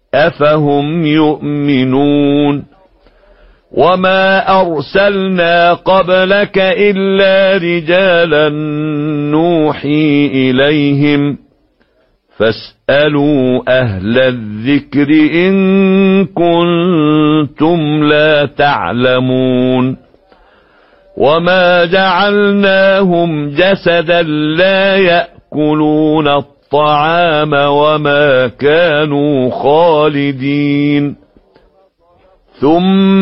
أفهم يؤمنون وما أرسلنا قبلك إلا رجالا نوحي إليهم فاسألوا أهل الذكر إن كنتم لا تعلمون وما جعلناهم جسدا لا يأكلون الطعام وما كانوا خالدين ثم